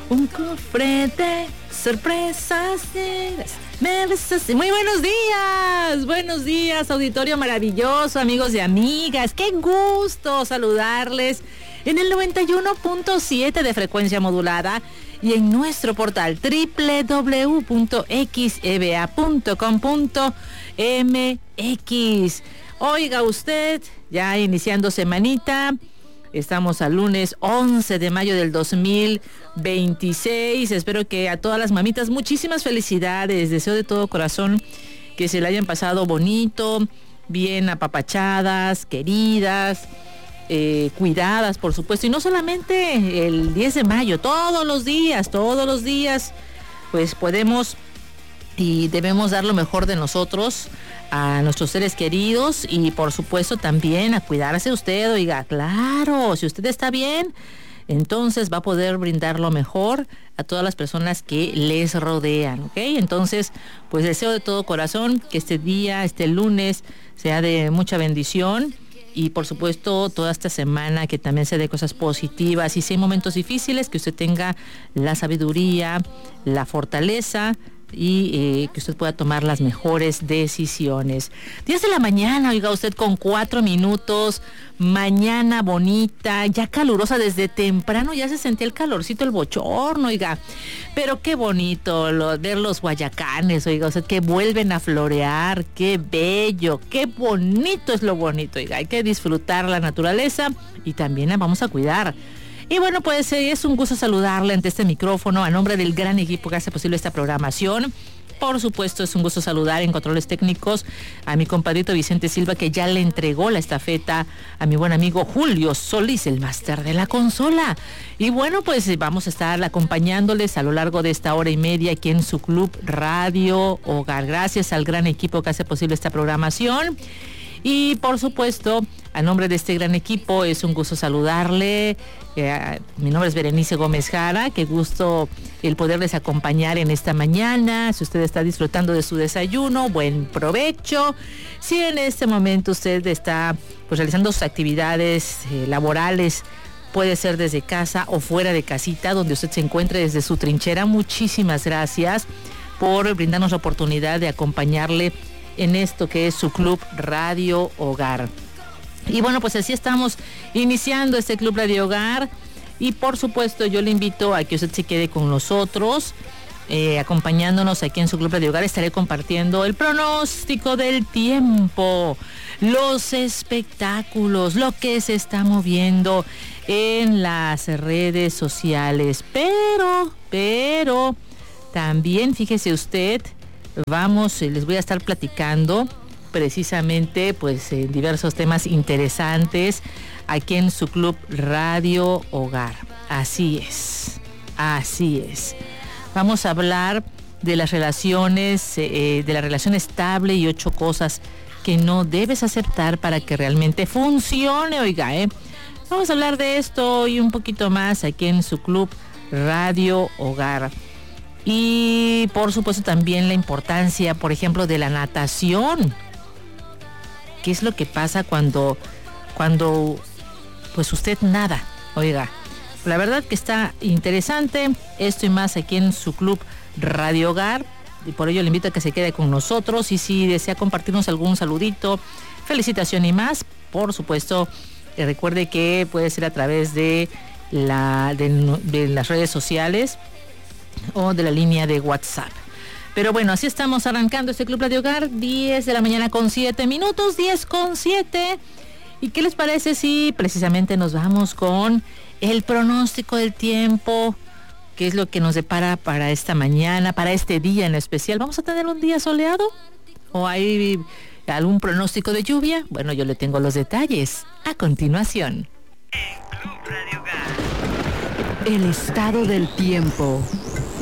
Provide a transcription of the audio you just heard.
Un cofre de sorpresas. Muy buenos días, auditorio maravilloso, amigos y amigas. Qué gusto saludarles en el 91.7 de frecuencia modulada y en nuestro portal www.xeba.com.mx. Oiga usted, ya iniciando semanita. Estamos al lunes 11 de mayo del 2026. Espero que a todas las mamitas muchísimas felicidades. Deseo de todo corazón que se le hayan pasado bonito, bien apapachadas, queridas, cuidadas, por supuesto. Y no solamente el 10 de mayo, todos los días, pues podemos y debemos dar lo mejor de nosotros a nuestros seres queridos y por supuesto también a cuidarse usted. Oiga, claro, si usted está bien, entonces va a poder brindar lo mejor a todas las personas que les rodean, ¿ok? Entonces, pues deseo de todo corazón que este día, este lunes, sea de mucha bendición y por supuesto toda esta semana que también sea de cosas positivas y si hay momentos difíciles, que usted tenga la sabiduría, la fortaleza y que usted pueda tomar las mejores decisiones. 10 de la mañana, oiga usted, con 4 minutos, mañana bonita, ya calurosa desde temprano, ya se sentía el calorcito, el bochorno, oiga, pero qué bonito ver los guayacanes, oiga usted, que vuelven a florear, qué bello, qué bonito es lo bonito, oiga, hay que disfrutar la naturaleza y también la vamos a cuidar. Y bueno, pues es un gusto saludarle ante este micrófono a nombre del gran equipo que hace posible esta programación. Por supuesto, es un gusto saludar en controles técnicos a mi compadrito Vicente Silva, que ya le entregó la estafeta a mi buen amigo Julio Solís, el máster de la consola. Y bueno, pues vamos a estar acompañándoles a lo largo de esta hora y media aquí en su club Radio Hogar. Gracias al gran equipo que hace posible esta programación. Y por supuesto, a nombre de este gran equipo, es un gusto saludarle. Mi nombre es Berenice Gómez Jara. Qué gusto el poderles acompañar en esta mañana. Si usted está disfrutando de su desayuno, buen provecho. Si en este momento usted está pues realizando sus actividades laborales, puede ser desde casa o fuera de casita, donde usted se encuentre desde su trinchera. Muchísimas gracias por brindarnos la oportunidad de acompañarle en esto que es su Club Radio Hogar. Y bueno, pues así estamos iniciando este Club Radio Hogar y por supuesto yo le invito a que usted se quede con nosotros, acompañándonos aquí en su Club Radio Hogar. Estaré compartiendo el pronóstico del tiempo, los espectáculos, lo que se está moviendo en las redes sociales, pero también fíjese usted, les voy a estar platicando precisamente pues en diversos temas interesantes aquí en su Club Radio Hogar. Así es. Vamos a hablar de las relaciones, de la relación estable y 8 cosas que no debes aceptar para que realmente funcione, oiga, Vamos a hablar de esto y un poquito más aquí en su Club Radio Hogar. Y por supuesto también la importancia, por ejemplo, de la natación. ¿Qué es lo que pasa cuando pues usted nada? Oiga, la verdad que está interesante esto y más aquí en su Club Radio Hogar. Y por ello le invito a que se quede con nosotros. Y si desea compartirnos algún saludito, felicitación y más, por supuesto, recuerde que puede ser a través de las redes sociales o de la línea de WhatsApp. Pero bueno, así estamos arrancando este Club Radio Hogar, 10 de la mañana con 7 minutos, 10 con 7. ¿Y qué les parece si precisamente nos vamos con el pronóstico del tiempo? ¿Qué es lo que nos depara para esta mañana, para este día en especial? ¿Vamos a tener un día soleado? ¿O hay algún pronóstico de lluvia? Bueno, yo le tengo los detalles a continuación. En Club Radio Hogar, el estado del tiempo.